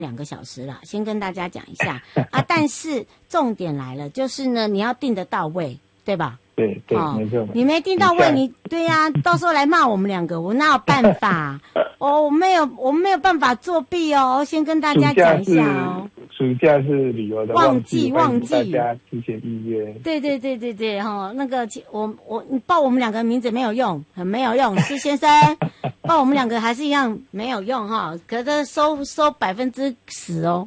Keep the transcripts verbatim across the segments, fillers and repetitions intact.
两个小时啦，先跟大家讲一下啊。但是重点来了，就是呢，你要订得到位，对吧？ 对对， 哦、 没错。 你没订到位，你对呀、啊，到时候来骂我们两个，我哪有办法？哦，我没有，我没有办法作弊哦。先跟大家讲一下哦。 暑假是旅游的旺季，旺季， 大家提前预约。 对对对对对，哈、哦，那个我我你报我们两个名字没有用，很没有用，施先生报我们两个还是一样没有用哈、哦，可是收收百分之十哦。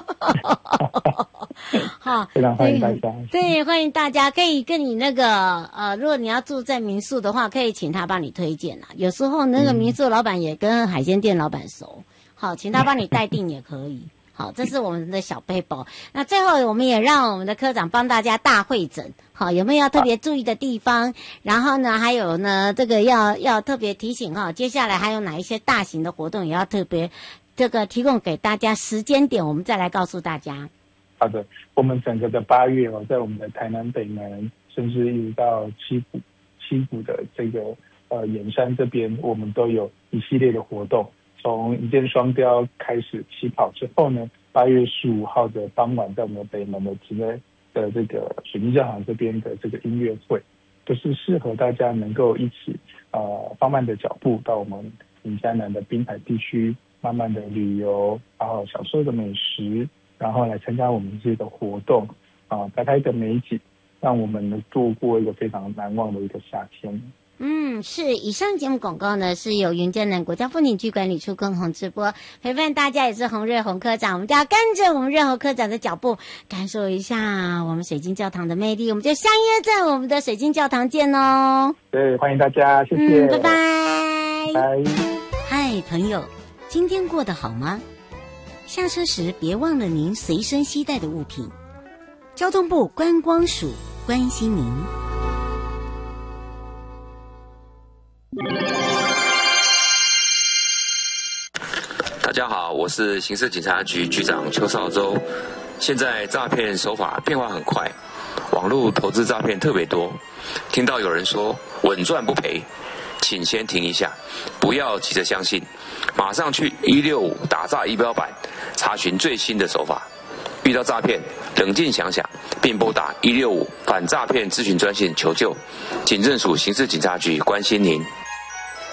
好， 非常欢迎大家。 对，欢迎大家可以跟你那个呃，如果你要住在民宿的话，可以请他帮你推荐啦。有时候那个民宿老板也跟海鲜店老板熟，好，请他帮你代订也可以。好，这是我们的小背包。那最后我们也让我们的科长帮大家大会诊，好，有没有要特别注意的地方？然后呢，还有呢，这个要要特别提醒哈，接下来还有哪一些大型的活动也要特别这个提供给大家时间点，我们再来告诉大家。 好的，我们整个的八月哦，在我们的台南北门，甚至一直到七股七股的这个呃盐山这边，我们都有一系列的活动。从一箭双雕开始起跑之后呢，八月十五号的傍晚，在我们的北门的直内的这个水晶教堂这边的这个音乐会，就是适合大家能够一起呃放慢的脚步到我们闽嘉南的滨海地区，慢慢的旅游，然后享受的美食，然后来参加我们这个活动啊，拍拍的美景，让我们能度过一个非常难忘的一个夏天。 嗯，是。以上节目广告呢，是由云嘉南国家风景区管理处共同直播，陪伴大家也是洪瑞宏科长，我们就要跟着我们瑞宏科长的脚步，感受一下我们水晶教堂的魅力，我们就相约在我们的水晶教堂见哦。 对，欢迎大家，谢谢， 嗯、拜拜。 拜。 嗨，朋友，今天过得好吗？下车时别忘了您随身携带的物品。交通部观光署关心您。 大家好，我是刑事警察局局长邱少洲。现在诈骗手法变化很快，网络投资诈骗特别多。听到有人说稳赚不赔，请先停一下，不要急着相信，马上去一六五打诈仪表板查询最新的手法。遇到诈骗，冷静想想，并拨打一六五反诈骗咨询专线求救。警政署刑事警察局关心您。